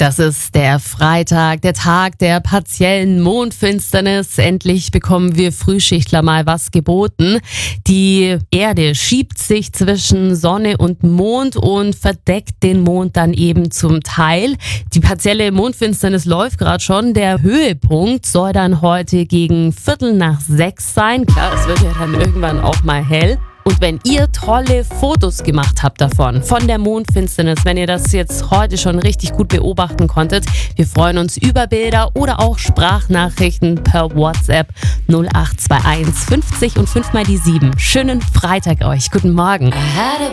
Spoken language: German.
Das ist der Freitag, der Tag der partiellen Mondfinsternis. Endlich bekommen wir Frühschichtler mal was geboten. Die Erde schiebt sich zwischen Sonne und Mond und verdeckt den Mond dann eben zum Teil. Die partielle Mondfinsternis läuft gerade schon. Der Höhepunkt soll dann heute gegen 5:45 sein. Klar, es wird ja dann irgendwann auch mal hell. Und wenn ihr tolle Fotos gemacht habt davon, von der Mondfinsternis, wenn ihr das jetzt heute schon richtig gut beobachten konntet, wir freuen uns über Bilder oder auch Sprachnachrichten per WhatsApp 0821 50 und 5 mal die 7. Schönen Freitag euch. Guten Morgen.